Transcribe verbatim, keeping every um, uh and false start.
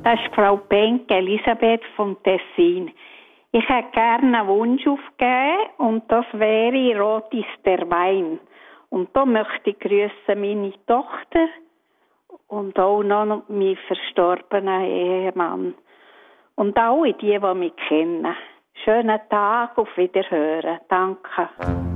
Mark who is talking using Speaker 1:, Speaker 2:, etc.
Speaker 1: Das ist Frau Penke, Elisabeth vom Tessin. Ich hätte gerne einen Wunsch aufgegeben und das wäre «Rot ist der Wein». Und da möchte ich grüßen meine Tochter und auch noch meinen verstorbenen Ehemann. Und alle die, die mich kennen. Schönen Tag, auf Wiederhören. Danke.